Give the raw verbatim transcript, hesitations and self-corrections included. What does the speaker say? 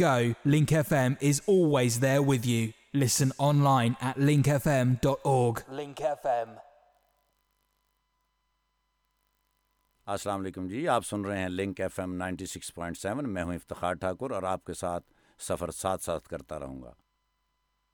go, Link F M is always there with you. Listen online at link f m dot org. Link F M. अस्सलाम वालेकुम जी, आप सुन रहे हैं link F M ninety six point seven. मैं हूं इफ्तिखार ठाकुर और आपके साथ सफ़र साथ साथ करता रहूँगा।